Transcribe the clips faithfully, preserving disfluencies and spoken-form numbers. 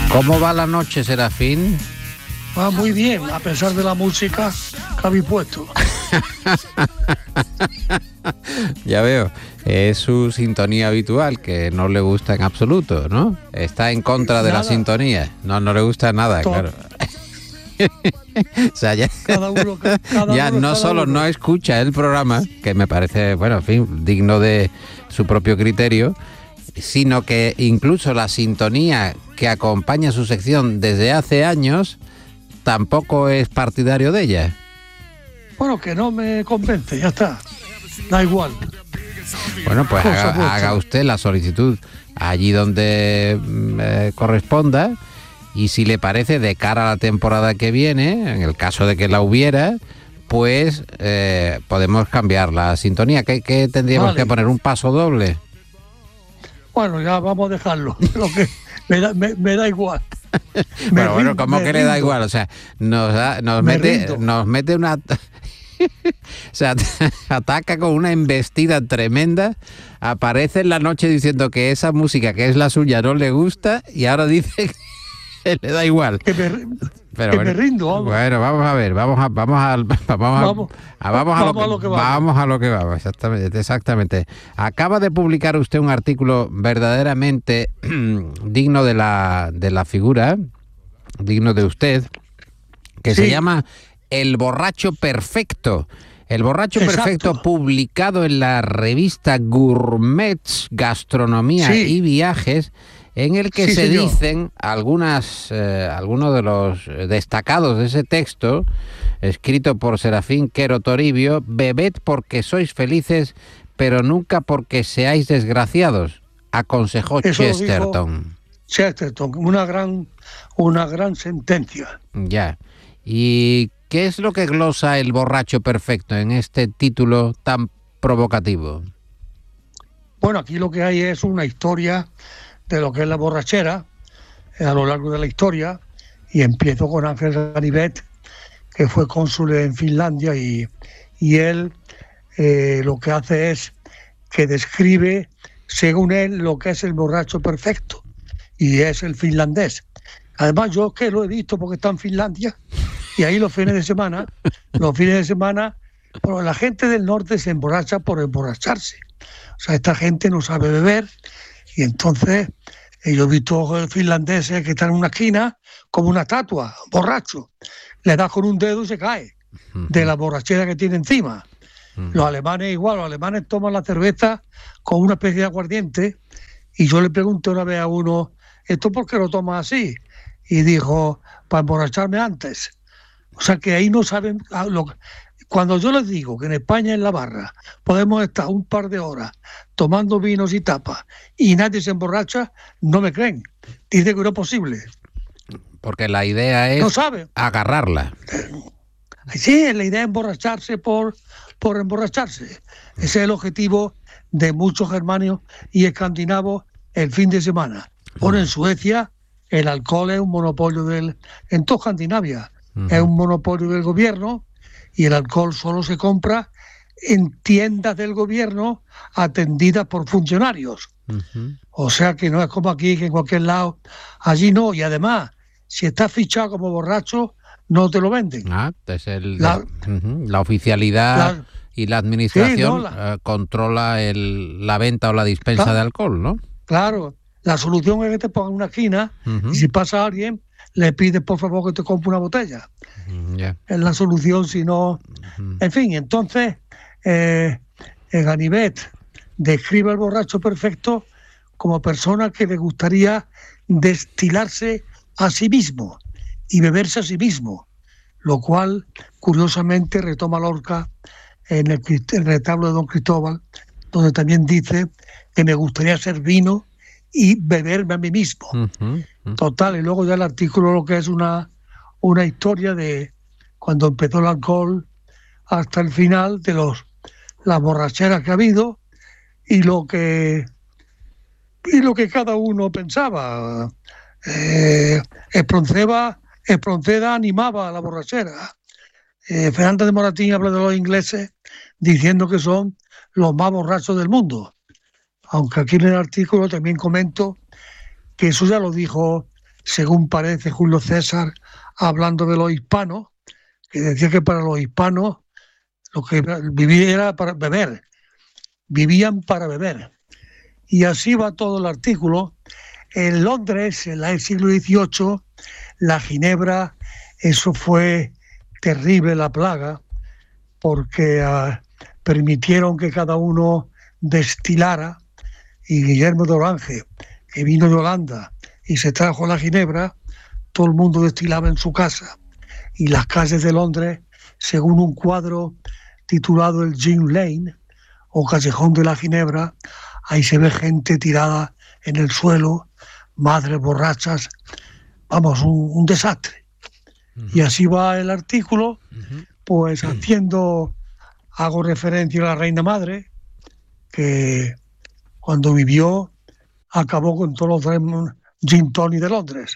¿Cómo va la noche, Serafín? Va muy bien, a pesar de la música que habéis puesto. Ya veo, es su sintonía habitual, que no le gusta en absoluto, ¿no? Está en contra de nada. La sintonía. No, no le gusta nada, Todo. Claro. O sea, ya, cada uno, cada ya uno, no cada solo uno. no escucha el programa, que me parece, bueno, en fin, digno de su propio criterio, sino que incluso la sintonía que acompaña su sección desde hace años tampoco es partidario de ella. Bueno, que no me convence, ya está. Da igual. Bueno, pues haga, haga usted la solicitud allí donde eh, corresponda, y si le parece, de cara a la temporada que viene, en el caso de que la hubiera, pues eh, podemos cambiar la sintonía. ¿Qué, qué tendríamos vale. que poner? ¿Un paso doble? Bueno, ya vamos a dejarlo. Lo que me, da, me, me da igual. Bueno, bueno, ¿cómo que le da igual? O sea, nos, da, nos, mete, nos mete una... O sea, ataca con una embestida tremenda, aparece en la noche diciendo que esa música que es la suya no le gusta, y ahora dice que le da igual. Que me, Pero que bueno, me rindo. Vamos. Bueno, vamos a ver, vamos a vamos a vamos a, vamos, a, vamos a, lo, que, a lo que vamos. Vamos a lo que vamos, exactamente, exactamente. Acaba de publicar usted un artículo verdaderamente digno de la de la figura, digno de usted, que sí. se llama El borracho perfecto. El borracho Exacto. perfecto, publicado en la revista Gourmets, Gastronomía sí. y Viajes, en el que sí, se señor. dicen algunas, eh, algunos de los destacados de ese texto, escrito por Serafín Quero Toribio: bebed porque sois felices, pero nunca porque seáis desgraciados, aconsejó Eso Chesterton. Chesterton, una gran, una gran sentencia. Ya. ¿Y qué es lo que glosa El borracho perfecto en este título tan provocativo? Bueno, aquí lo que hay es una historia de lo que es la borrachera a lo largo de la historia, y empiezo con Ángel Ganivet, que fue cónsul en Finlandia, y, y él eh, lo que hace es que describe, según él, lo que es el borracho perfecto, y es el finlandés. Además, yo que lo he visto porque está en Finlandia, y ahí los fines de semana, los fines de semana, bueno, la gente del norte se emborracha por emborracharse. O sea, esta gente no sabe beber, y entonces yo he visto finlandeses que están en una esquina como una estatua, borracho. Le das con un dedo y se cae de la borrachera que tiene encima. Uh-huh. Los alemanes igual, los alemanes toman la cerveza con una especie de aguardiente, y yo le pregunté una vez a uno, ¿esto por qué lo tomas así? Y dijo, para emborracharme antes. O sea que ahí no saben... Lo, cuando yo les digo que en España, en la barra, podemos estar un par de horas tomando vinos y tapas y nadie se emborracha, no me creen. Dice que no es posible. Porque la idea es no sabe. agarrarla. Sí, la idea es emborracharse por, por emborracharse. Ese es el objetivo de muchos germanos y escandinavos el fin de semana. Por en Suecia el alcohol es un monopolio del... En toda Escandinavia uh-huh. es un monopolio del gobierno, y el alcohol solo se compra en tiendas del gobierno atendidas por funcionarios. Uh-huh. O sea que no es como aquí, que en cualquier lado, allí no. Y además, si estás fichado como borracho, no te lo venden. Ah, es el, la, uh-huh. la oficialidad la, y la administración sí, no, la, uh, controla el, la venta o la dispensa la, de alcohol, ¿no? Claro, la solución es que te pongan una esquina uh-huh. y si pasa alguien, le pides por favor que te compre una botella. Yeah. Es la solución, si no... Uh-huh. En fin, entonces, eh, Ganivet describe al borracho perfecto como persona que le gustaría destilarse a sí mismo y beberse a sí mismo, lo cual, curiosamente, retoma Lorca en el, el retablo de Don Cristóbal, donde también dice que me gustaría ser vino y beberme a mí mismo. Uh-huh. Uh-huh. Total, y luego ya el artículo lo que es una... una historia de cuando empezó el alcohol hasta el final, de los las borracheras que ha habido y lo que y lo que cada uno pensaba. Eh, Espronceda, Espronceda animaba a la borrachera. Eh, Fernández de Moratín habla de los ingleses diciendo que son los más borrachos del mundo. Aunque aquí en el artículo también comento que eso ya lo dijo según parece Julio César, hablando de los hispanos, que decía que para los hispanos lo que vivir era para beber, vivían para beber. Y así va todo el artículo. En Londres, en el siglo dieciocho, la ginebra, eso fue terrible, la plaga, porque uh, permitieron que cada uno destilara, y Guillermo de Orange, que vino de Holanda y se trajo la ginebra, todo el mundo destilaba en su casa. Y las calles de Londres, según un cuadro titulado el Gin Lane, o Callejón de la Ginebra, ahí se ve gente tirada en el suelo, madres borrachas, vamos, un, un desastre. Uh-huh. Y así va el artículo, uh-huh. pues haciendo, hago referencia a la reina madre, que cuando vivió acabó con todos los gin tonic de Londres.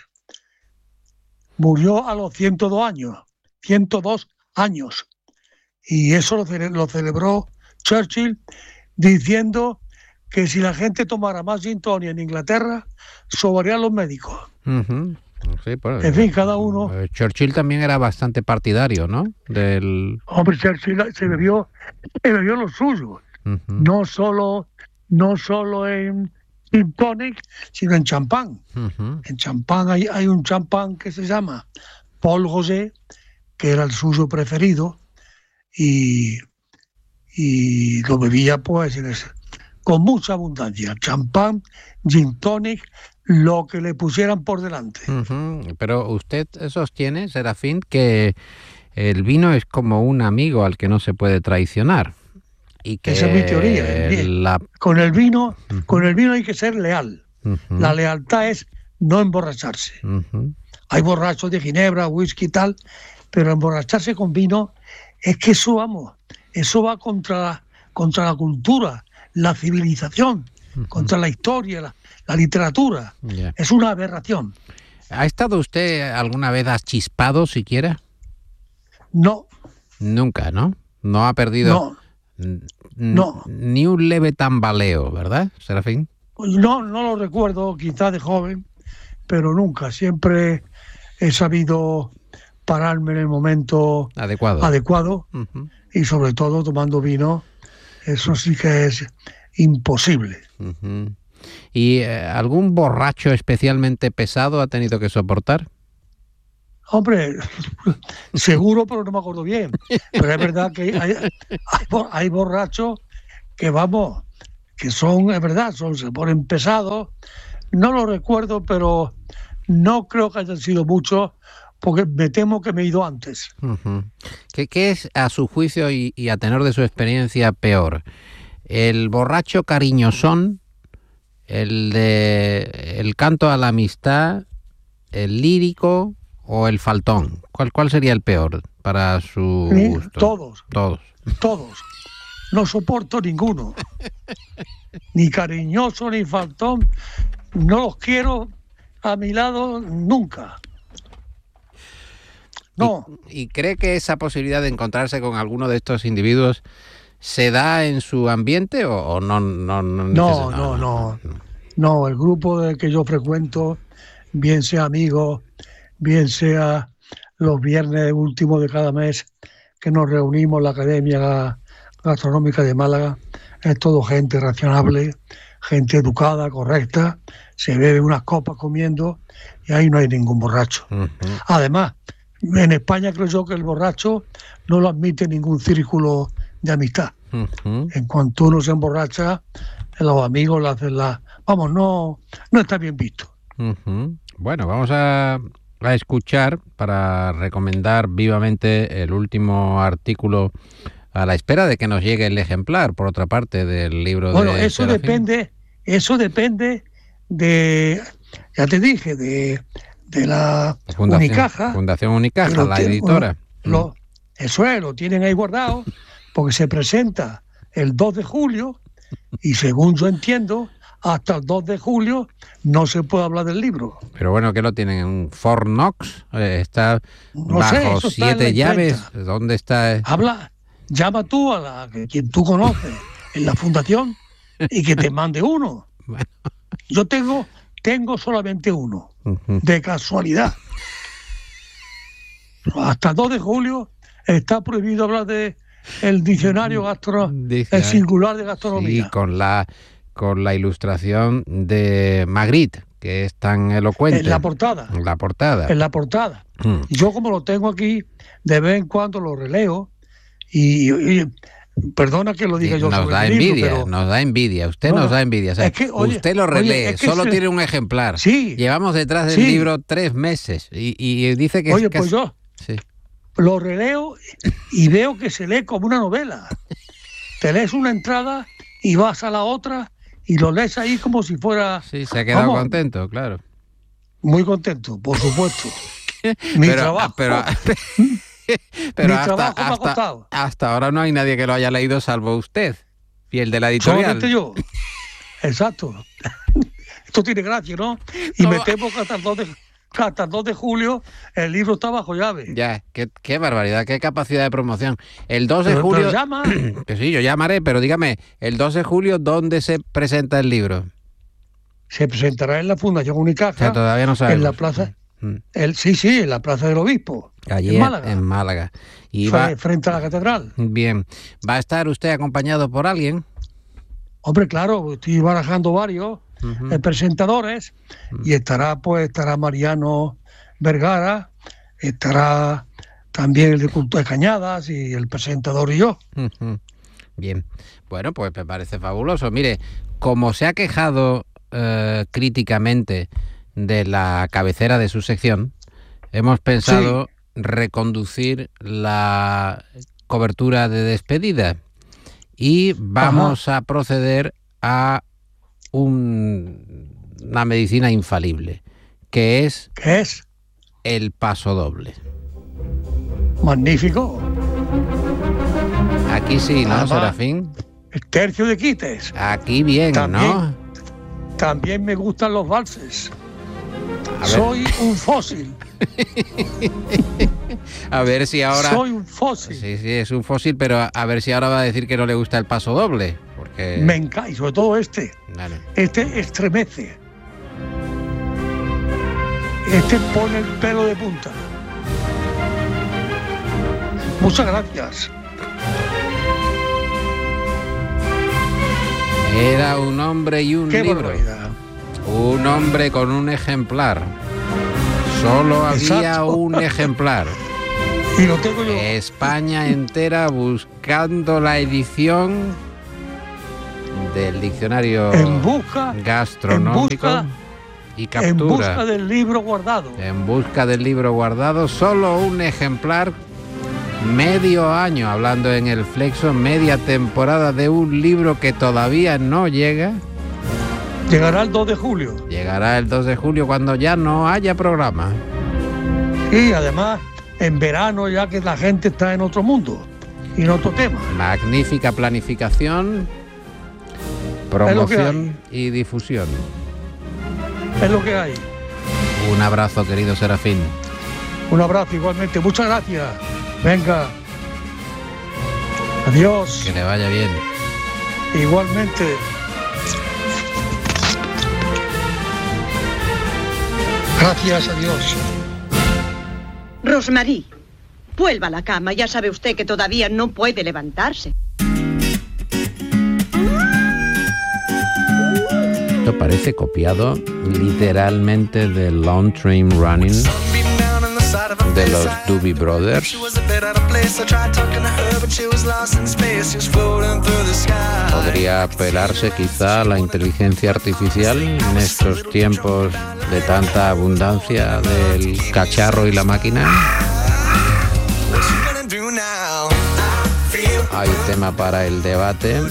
Murió a los ciento dos años, ciento dos años, y eso lo, cele- lo celebró Churchill diciendo que si la gente tomara más gin tonic en Inglaterra, sobrarían los médicos. Uh-huh. Sí, pues, en fin, cada uno... Churchill también era bastante partidario, ¿no? Del... Hombre, Churchill se bebió, se bebió lo suyo. Uh-huh. No solo, no solo en gin tonic, sino en champán. Uh-huh. En champán hay, hay un champán que se llama Paul Rosé, que era el suyo preferido, y, y lo bebía pues con mucha abundancia. Champán, gin tonic, lo que le pusieran por delante. Uh-huh. Pero usted sostiene, Serafín, que el vino es como un amigo al que no se puede traicionar. Y que esa es mi teoría. La... Con el vino, uh-huh. con el vino hay que ser leal. Uh-huh. La lealtad es no emborracharse. Uh-huh. Hay borrachos de ginebra, whisky y tal, pero emborracharse con vino es que eso, vamos, eso va contra la, contra la cultura, la civilización, uh-huh. contra la historia, la, la literatura. Yeah. Es una aberración. ¿Ha estado usted alguna vez achispado siquiera? No. Nunca, ¿no? No ha perdido... No. N- no. Ni un leve tambaleo, ¿verdad, Serafín? No, no lo recuerdo, quizás de joven, pero nunca. Siempre he sabido pararme en el momento adecuado, adecuado uh-huh. y sobre todo tomando vino. Eso sí que es imposible. Uh-huh. ¿Y eh, algún borracho especialmente pesado ha tenido que soportar? Hombre, seguro, pero no me acuerdo bien. Pero es verdad que hay, hay, hay borrachos que, vamos, que son, es verdad, son, se ponen pesados. No lo recuerdo, pero no creo que hayan sido muchos, porque me temo que me he ido antes. Uh-huh. ¿Qué, ¿Qué es, a su juicio y, y a tenor de su experiencia, peor? ¿El borracho cariñosón, el de el canto a la amistad, el lírico o el faltón? ¿Cuál, cuál sería el peor para su gusto? Todos. Todos. Todos. No soporto ninguno. Ni cariñoso ni faltón. No los quiero a mi lado nunca. No. ¿Y, y cree que esa posibilidad de encontrarse con alguno de estos individuos se da en su ambiente o, o no? No, no, no, no, no, no. No, el grupo del que yo frecuento, bien sea amigos, bien sea los viernes últimos de cada mes que nos reunimos en la Academia Gastronómica de Málaga, es todo gente razonable, gente educada, correcta, se bebe unas copas comiendo y ahí no hay ningún borracho. Uh-huh. Además, en España creo yo que el borracho no lo admite ningún círculo de amistad. Uh-huh. En cuanto uno se emborracha, los amigos le hacen la... Vamos, no, no está bien visto. Uh-huh. Bueno, vamos a, a escuchar para recomendar vivamente el último artículo a la espera de que nos llegue el ejemplar, por otra parte, del libro bueno, de Bueno, eso Serafín. depende, eso depende de, ya te dije, de, de la Fundación, Unicaja. Fundación Unicaja, la tiene, editora. Lo, mm. Eso es, lo tienen ahí guardado, porque se presenta el dos de julio y según yo entiendo, hasta el dos de julio no se puede hablar del libro. Pero bueno, ¿qué lo tienen? ¿En un Fort Knox? Eh, ¿Está no bajo sé, siete llaves? ¿Dónde está? Habla, llama tú a la que quien tú conoces en la fundación y que te mande uno. Bueno. Yo tengo, tengo solamente uno, uh-huh. de casualidad. Hasta el dos de julio está prohibido hablar de el diccionario gastro, el singular de gastronomía. Sí, con la con la ilustración de Magritte, que es tan elocuente. En la portada. En la portada. En la portada. Mm. Yo como lo tengo aquí, de vez en cuando lo releo y, y perdona que lo diga sí, yo. Nos sobre da el envidia, libro, pero... nos da envidia. Usted no, nos da envidia. O sea, es que, oye, usted lo relee, oye, es que solo se... tiene un ejemplar. Sí. Llevamos detrás del sí. libro tres meses y, y dice que... Oye, es que pues es... yo sí. lo releo y veo que se lee como una novela. Te lees una entrada y vas a la otra y lo lees ahí como si fuera... Sí, se ha quedado ¿cómo? contento, claro. Muy contento, por supuesto. Mi pero, trabajo... Pero, pero mi hasta, trabajo me ha hasta, costado. Hasta ahora no hay nadie que lo haya leído salvo usted, fiel de la editorial. Solamente yo. Exacto. Esto tiene gracia, ¿no? Y ¿Cómo? me temo que hasta el dos de... hasta el dos de julio el libro está bajo llave. Ya, qué, qué barbaridad, qué capacidad de promoción. El dos de pero, julio... Pero llama. Que sí, yo llamaré, pero dígame, el dos de julio, ¿dónde se presenta el libro? Se presentará en la Fundación Unicaja. O sea, todavía no sabemos. En la plaza... El, sí, sí, en la Plaza del Obispo. Allí en Málaga. En Málaga. Y Fue va... frente a la catedral. Bien. ¿Va a estar usted acompañado por alguien? Hombre, claro, estoy barajando varios uh-huh. presentadores uh-huh. y estará, pues, estará Mariano Vergara, estará también el de Cultura de Cañadas y el presentador y yo. Uh-huh. Bien. Bueno, pues me parece fabuloso. Mire, como se ha quejado eh, críticamente de la cabecera de su sección, hemos pensado sí. reconducir la cobertura de despedida y vamos Ajá. a proceder a un, una medicina infalible, que es, ¿Qué es? el paso doble. Magnífico. Aquí sí, ¿no, Además, Serafín? El tercio de quites. Aquí bien, también, ¿no? También me gustan los valses. Soy un fósil. A ver si ahora... Soy un fósil. Sí, sí, es un fósil, pero a, a ver si ahora va a decir que no le gusta el paso doble. Porque... Me encanta, y sobre todo este. Vale. Este estremece. Este pone el pelo de punta. Muchas gracias. Era un hombre y un Qué libro. Barbaridad. Un hombre con un ejemplar. Solo había Exacto. un ejemplar. Y lo tengo yo. España entera buscando la edición del diccionario en busca, gastronómico en busca, y captura. En busca del libro guardado. En busca del libro guardado. Solo un ejemplar. Medio año hablando en el Flexo, media temporada de un libro que todavía no llega. Llegará el dos de julio. Llegará el dos de julio cuando ya no haya programa. Y además, en verano ya que la gente está en otro mundo y en otro tema. Magnífica planificación, promoción y difusión. Es lo que hay. Un abrazo, querido Serafín. Un abrazo igualmente. Muchas gracias. Venga. Adiós. Que le vaya bien. Igualmente. Gracias a Dios. Rosmarie, vuelva a la cama. Ya sabe usted que todavía no puede levantarse. Esto parece copiado literalmente de Long Train Running de los Doobie Brothers. Podría apelarse quizá a la inteligencia artificial en estos tiempos de tanta abundancia del cacharro y la máquina. Hay tema para el debate.